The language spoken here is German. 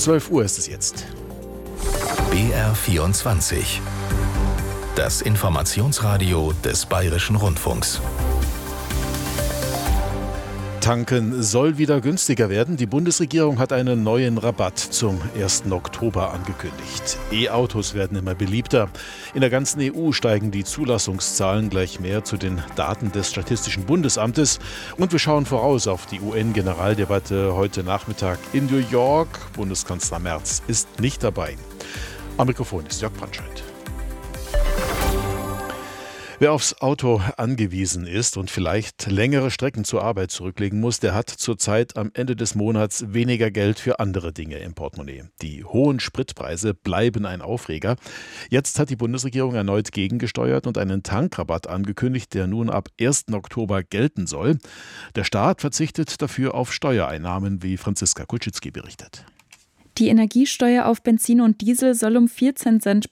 12 Uhr ist es jetzt. BR24. Das Informationsradio des Bayerischen Rundfunks. Tanken soll wieder günstiger werden. Die Bundesregierung hat einen neuen Rabatt zum 1. Oktober angekündigt. E-Autos werden immer beliebter. In der ganzen EU steigen die Zulassungszahlen, gleich mehr zu den Daten des Statistischen Bundesamtes. Und wir schauen voraus auf die UN-Generaldebatte heute Nachmittag in New York. Bundeskanzler Merz ist nicht dabei. Am Mikrofon ist Jörg Brandscheid. Wer aufs Auto angewiesen ist und vielleicht längere Strecken zur Arbeit zurücklegen muss, der hat zurzeit am Ende des Monats weniger Geld für andere Dinge im Portemonnaie. Die hohen Spritpreise bleiben ein Aufreger. Jetzt hat die Bundesregierung erneut gegengesteuert und einen Tankrabatt angekündigt, der nun ab 1. Oktober gelten soll. Der Staat verzichtet dafür auf Steuereinnahmen, wie Franziska Kulczycki berichtet. Die Energiesteuer auf Benzin und Diesel soll um 14 Cent